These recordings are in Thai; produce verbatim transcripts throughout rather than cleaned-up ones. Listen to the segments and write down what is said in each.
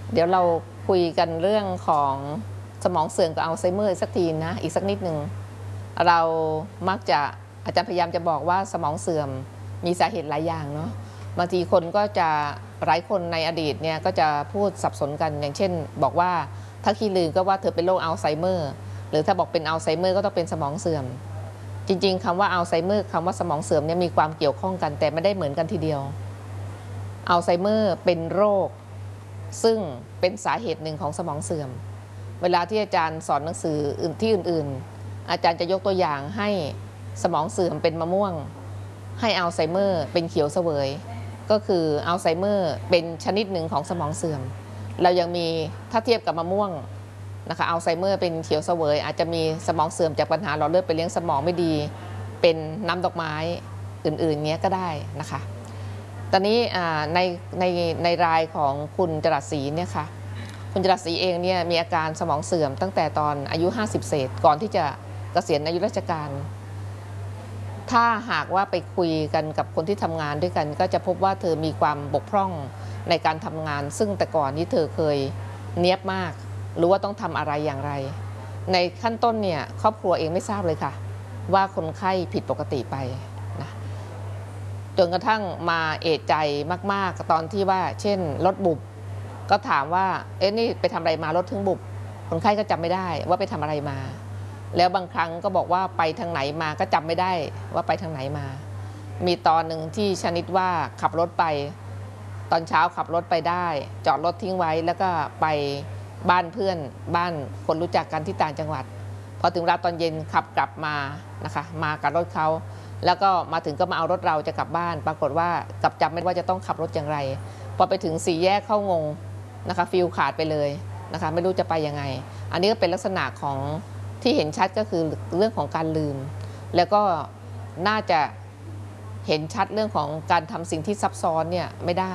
เดี๋ยวเราคุยกันเรื่องของสมองเสื่อมกับอัลไซเมอร์สักทีนะอีกสักนิดหนึ่งเรามักจะอาจารย์พยายามจะบอกว่าสมองเสื่อมมีสาเหตุหลายอย่างเนาะบางทีคนก็จะหลายคนในอดีตเนี่ยก็จะพูดสับสนกันอย่างเช่นบอกว่าถ้าขี้ลืมก็ว่าเธอเป็นโรคอัลไซเมอร์หรือถ้าบอกเป็นอัลไซเมอร์ก็ต้องเป็นสมองเสื่อมจริงๆคำว่าอัลไซเมอร์คำว่าสมองเสื่อมเนี่ยมีความเกี่ยวข้องกันแต่ไม่ได้เหมือนกันทีเดียวอัลไซเมอร์เป็นโรคซึ่งเป็นสาเหตุหนึ่งของสมองเสื่อมเวลาที่อาจารย์สอนหนังสืออื่นที่อื่นๆอาจารย์จะยกตัวอย่างให้สมองเสื่อมเป็นมะม่วงให้อัลไซเมอร์เป็นเขียวเสวยก็คืออัลไซเมอร์เป็นชนิดหนึ่งของสมองเสื่อมเรายังมีถ้าเทียบกับมะม่วงนะคะอัลไซเมอร์เป็นเขียวเสวยอาจจะมีสมองเสื่อมจากปัญหาหลอดเลือดไปเลี้ยงสมองไม่ดีเป็นน้ำดอกไม้อื่นๆเงี้ยก็ได้นะคะตอนนี้ในในในรายของคุณจรัสศรีเนี่ยค่ะคุณจรัสศรีเองเนี่ยมีอาการสมองเสื่อมตั้งแต่ตอนอายุห้าสิบเศษก่อนที่จะเกษียณอายุราชการถ้าหากว่าไปคุยกันกับคนที่ทำงานด้วยกันก็จะพบว่าเธอมีความบกพร่องในการทำงานซึ่งแต่ก่อนนี้เธอเคยเนียบมากรู้ว่าต้องทำอะไรอย่างไรในขั้นต้นเนี่ยครอบครัวเองไม่ทราบเลยค่ะว่าคนไข้ผิดปกติไปนะจนกระทั่งมาเอะใจมากๆตอนที่ว่าเช่นรถบุบก็ถามว่าเอ๊ะนี่ไปทำอะไรมารถถึงบุบคนไข้ก็จำไม่ได้ว่าไปทำอะไรมาแล้วบางครั้งก็บอกว่าไปทางไหนมาก็จำไม่ได้ว่าไปทางไหนมามีตอนหนึ่งที่ชนิดว่าขับรถไปตอนเช้าขับรถไปได้จอดรถทิ้งไว้แล้วก็ไปบ้านเพื่อนบ้านคนรู้จักกันที่ต่างจังหวัดพอถึงเวลาตอนเย็นขับกลับมานะคะมากับรถเขาแล้วก็มาถึงก็มาเอารถเราจะกลับบ้านปรากฏว่ากลับจำไม่ได้ว่าจะต้องขับรถอย่างไรพอไปถึงสี่แยกเข้างงนะคะฟิลขาดไปเลยนะคะไม่รู้จะไปยังไงอันนี้ก็เป็นลักษณะของที่เห็นชัดก็คือเรื่องของการลืมแล้วก็น่าจะเห็นชัดเรื่องของการทำสิ่งที่ซับซ้อนเนี่ยไม่ได้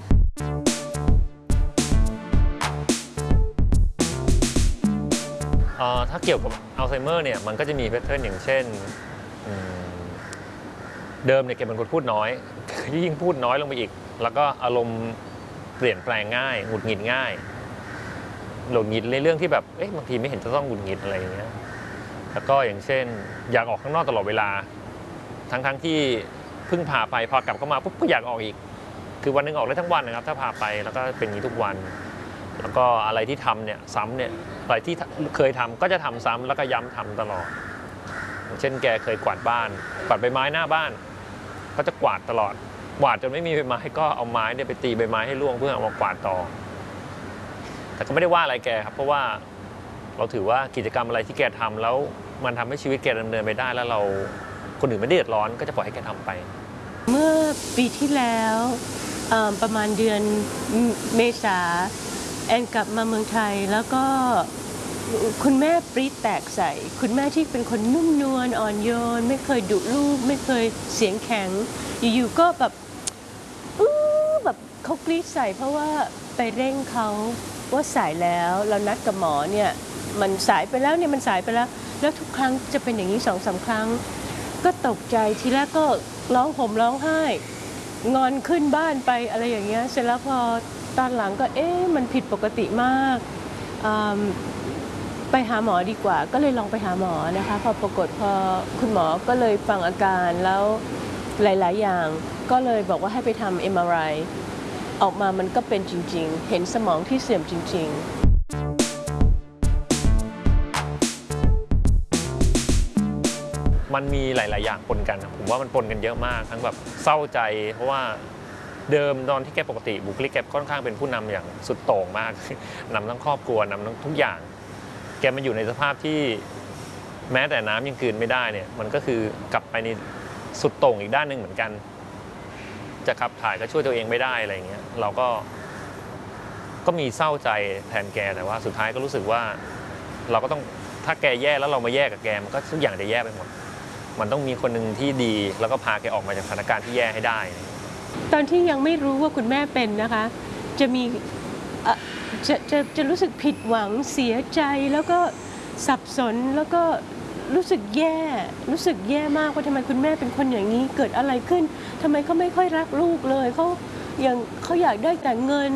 ถ้าเกี่ยวกับอัลไซเมอร์เนี่ยมันก็จะมีแพทเทิร์นอย่างเช่นเดิมเนี่ยแกเป็นคนพูดน้อยยิ่งพูดน้อยลงไปอีกแล้วก็อารมณ์เปลี่ยนแปลงง่ายหงุดหงิดง่ายหงุดหงิดในเรื่องที่แบบเอ๊ะบางทีไม่เห็นจะต้องหงุดหงิดอะไรอย่างเงี้ยแล้วก็อย่างเช่นอยากออกข้างนอกตลอดเวลาทั้งทั้งที่เพิ่งพาไปพอกลับเข้ามาปุ๊บก็อยากออกอีกคือวันนึงออกได้ทั้งวันนะครับถ้าพาไปแล้วก็เป็นอย่างนี้ทุกวันแล้วก็อะไรที่ทำเนี่ยซ้ำเนี่ยอะไรที่เคยทำก็จะทำซ้ำแล้วก็ย้ำทำตลอดเช่นแกเคยกวาดบ้านกวาดใบไม้หน้าบ้านก็จะกวาดตลอดกวาดจนไม่มีใบไม้ก็เอาไม้เนี่ยไปตีใบไม้ให้ร่วงเพื่อเอามากวาดต่อแต่ก็ไม่ได้ว่าอะไรแกครับเพราะว่าเราถือว่ากิจกรรมอะไรที่แกทำแล้วมันทำให้ชีวิตแกดำเนินไปได้แล้วเราคนอื่นไม่ได้เดือดร้อนก็จะปล่อยให้แกทำไปเมื่อปีที่แล้วประมาณเดือนเมษาแอนกลับมาเมืองไทยแล้วก็คุณแม่ปรี๊ดแตกใส่คุณแม่ที่เป็นคนนุ่มนวลอ่อนโยนไม่เคยดุลูกไม่เคยเสียงแข็งอยู่ๆก็แบบอื้อแบบเขากรี๊ดใส่เพราะว่าไปเร่งเขาว่าสายแล้วเรานัดกับหมอเนี่ยมันสายไปแล้วเนี่ยมันสายไปแล้วแล้วทุกครั้งจะเป็นอย่างนี้สองสามครั้งก็ตกใจทีแรกก็ร้องห่มร้องไห้งอนขึ้นบ้านไปอะไรอย่างเงี้ยเสร็จแล้วพอตอนหลังก็เอ๊ะมันผิดปกติมากไปหาหมอดีกว่าก็เลยลองไปหาหมอนะคะพอปรากฏพอคุณหมอก็เลยฟังอาการแล้วหลายๆอย่างก็เลยบอกว่าให้ไปทำ เอ็ม อาร์ ไอ ออกมามันก็เป็นจริงๆเห็นสมองที่เสื่อมจริงๆมันมีหลายๆอย่างปนกันผมว่ามันปนกันเยอะมากทั้งแบบเศร้าใจเพราะว่าเดิมตอนที่แกปกติบุคลิกแกค่อนข้างเป็นผู้นำอย่างสุดโต่งมากนำทั้งครอบครัวนำทั้งทุกอย่างแกมาอยู่ในสภาพที่แม้แต่น้ำยังกลืนไม่ได้เนี่ยมันก็คือกลับไปในสุดโต่งอีกด้านหนึ่งเหมือนกันจะขับถ่ายก็ช่วยตัวเองไม่ได้อะไรเงี้ยเราก็ก็มีเศร้าใจแทนแกแต่ว่าสุดท้ายก็รู้สึกว่าเราก็ต้องถ้าแกแย่แล้วเรามาแย่กับแกมันก็ทุกอย่างจะแย่ไปหมดมันต้องมีคนหนึ่งที่ดีแล้วก็พาแกออกมาจากสถานการณ์ที่แย่ให้ได้ตอนที่ยังไม่รู้ว่าคุณแม่เป็นนะคะจะมีจะจะจะรู้สึกผิดหวังเสียใจแล้วก็สับสนแล้วก็รู้สึกแย่รู้สึกแย่มากว่าทำไมคุณแม่เป็นคนอย่างนี้เกิดอะไรขึ้นทำไมเขาไม่ค่อยรักลูกเลยเขาอย่างเขาอยากได้แต่เงิน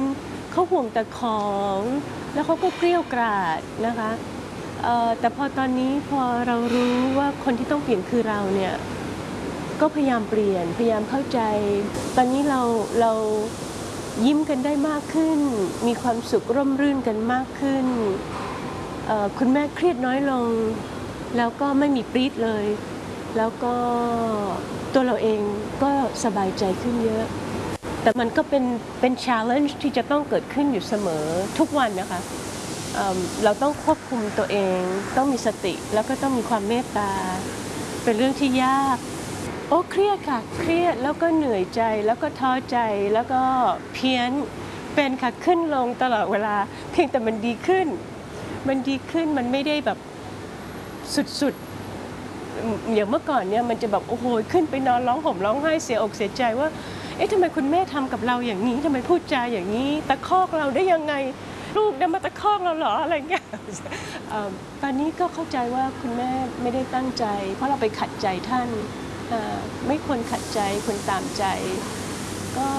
เขาห่วงแต่ของแล้วเขาก็เกลี้ยวกราดนะคะแต่พอตอนนี้พอเรารู้ว่าคนที่ต้องเปลี่ยนคือเราเนี่ยก็พยายามเปลี่ยนพยายามเข้าใจตอนนี้เราเรายิ้มกันได้มากขึ้นมีความสุขร่มรื่นกันมากขึ้นคุณแม่เครียดน้อยลงแล้วก็ไม่มีปรี๊ดเลยแล้วก็ตัวเราเองก็สบายใจขึ้นเยอะแต่มันก็เป็นเป็น challenge ที่จะต้องเกิดขึ้นอยู่เสมอทุกวันนะคะ เอ่อ เราต้องควบคุมตัวเองต้องมีสติแล้วก็ต้องมีความเมตตาเป็นเรื่องที่ยากโอ้เครียดค่ะเครียดแล้วก็เหนื่อยใจแล้วก็ท้อใจแล้วก็เพี้ยนเป็นค่ะขึ้นลงตลอดเวลาเพียงแต่มันดีขึ้นมันดีขึ้นมันไม่ได้แบบสุดๆอย่างเมื่อก่อนเนี่ยมันจะแบบโอ้โหขึ้นไปนอนร้องห่มร้องไห้เสียอกเสียใจว่าเอ๊ะทำไมคุณแม่ทำกับเราอย่างนี้ทำไมพูดจาอย่างนี้ตะคอกเราได้ยังไงลูกเนี่ยมาตะคอกเราเหรออะไรเงี้ยตอนนี้ก็เข้าใจว่าคุณแม่ไม่ได้ตั้งใจเพราะเราไปขัดใจท่านไม่ควรขัดใจควรตามใจก็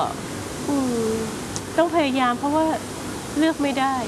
ต้องพยายามเพราะว่าเลือกไม่ได้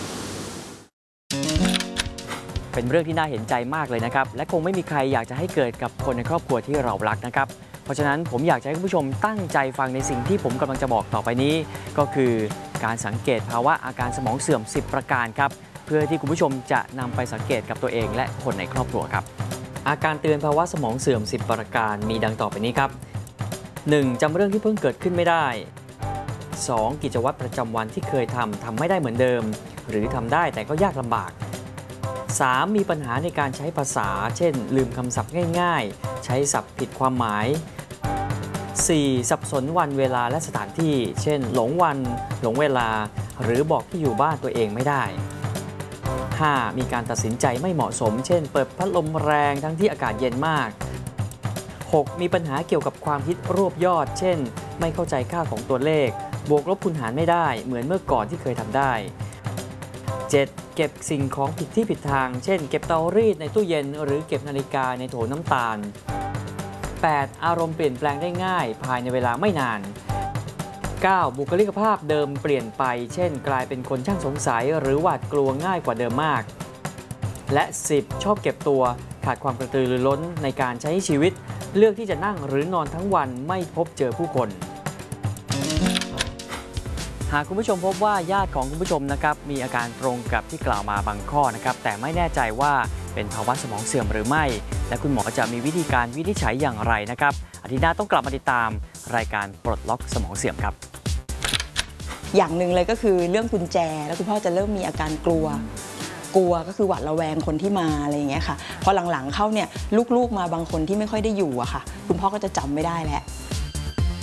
เป็นเรื่องที่น่าเห็นใจมากเลยนะครับและคงไม่มีใครอยากจะให้เกิดกับคนในครอบครัวที่เรารักนะครับเพราะฉะนั้นผมอยากจะให้คุณผู้ชมตั้งใจฟังในสิ่งที่ผมกำลังจะบอกต่อไปนี้ก็คือการสังเกตภาวะอาการสมองเสื่อมสิบประการครับเพื่อที่คุณผู้ชมจะนำไปสังเกตกับตัวเองและคนในครอบครัวครับอาการเตือนภาวะสมองเสื่อมสิบประการมีดังต่อไปนี้ครับ หนึ่ง. จำเรื่องที่เพิ่งเกิดขึ้นไม่ได้ สอง. กิจวัตรประจำวันที่เคยทำทำไม่ได้เหมือนเดิมหรือทำได้แต่ก็ยากลำบาก สาม. มีปัญหาในการใช้ภาษาเช่นลืมคำศัพท์ง่ายๆใช้ศัพท์ผิดความหมาย สี่. สับสนวันเวลาและสถานที่เช่นหลงวันหลงเวลาหรือบอกที่อยู่บ้านตัวเองไม่ได้ ห้า. มีการตัดสินใจไม่เหมาะสมเช่นเปิดพัดลมแรงทั้งที่อากาศเย็นมาก หก. มีปัญหาเกี่ยวกับความคิดรวบยอดเช่นไม่เข้าใจค่าของตัวเลขบวกลบคูณหารไม่ได้เหมือนเมื่อก่อนที่เคยทำได้ เจ็ด. เก็บสิ่งของผิดที่ผิดทางเช่นเก็บเตารีดในตู้เย็นหรือเก็บนาฬิกาในโถน้ำตาล แปด. อารมณ์เปลี่ยนแปลงได้ง่ายภายในเวลาไม่นาน เก้า. บุคลิกภาพเดิมเปลี่ยนไปเช่นกลายเป็นคนช่างสงสัยหรือหวาดกลัวง่ายกว่าเดิมมากและ สิบ. ชอบเก็บตัวขาดความกระตือรือร้นในการใช้ชีวิตเลือกที่จะนั่งหรือนอนทั้งวันไม่พบเจอผู้คนหากคุณผู้ชมพบว่าญาติของคุณผู้ชมนะครับมีอาการตรงกับที่กล่าวมาบางข้อนะครับแต่ไม่แน่ใจว่าเป็นภาวะสมองเสื่อมหรือไม่และคุณหมอจะมีวิธีการวินิจฉัยอย่างไรนะครับอาทิตย์หน้าต้องกลับมาติดตามรายการปลดล็อกสมองเสื่อมครับอย่างหนึ่งเลยก็คือเรื่องกุญแจแล้วคุณพ่อจะเริ่มมีอาการกลัวกลัวก็คือหวาดระแวงคนที่มาอะไรอย่างเงี้ยค่ะพอหลังๆเข้าเนี่ยลูกๆมาบางคนที่ไม่ค่อยได้อยู่อะค่ะคุณพ่อก็จะจำไม่ได้แล้ว